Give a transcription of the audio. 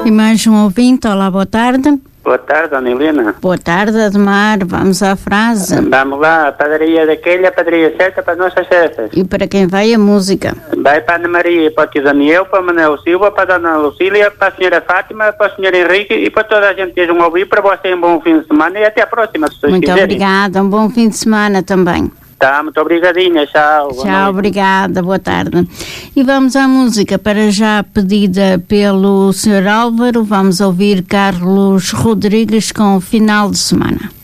E mais um ouvinte, olá, boa tarde. Boa tarde, Dona Helena. Boa tarde, Ademar, vamos à frase. Vamos lá, a padaria daquele, a padaria certa para as nossas festas. E para quem vai a música? Vai para a Ana Maria, para o tio Daniel, para o Manuel Silva, para a Dona Lucília, para a Senhora Fátima, para o Senhor Henrique e para toda a gente que estejam a ouvir, para você um bom fim de semana e até a próxima, se vocês Muito quiserem. obrigada, um bom fim de semana também. Tá, muito obrigadinha, tchau. Tchau, obrigada, boa tarde. E vamos à música, para já pedida pelo Sr. Álvaro, vamos ouvir Carlos Rodrigues com o Final de Semana.